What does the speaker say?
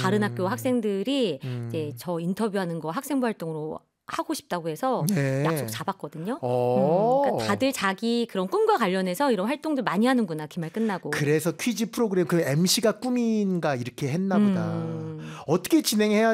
다른 학교 학생들이 이제 저 인터뷰하는 거 학생부 활동으로 하고 싶다고 해서 네. 약속 잡았거든요. 어. 그러니까 다들 자기 그런 꿈과 관련해서 이런 활동들 많이 하는구나, 기말 끝나고. 그래서 퀴즈 프로그램 그 MC가 꿈인가 이렇게 했나 보다. 음. 어떻게 진행해야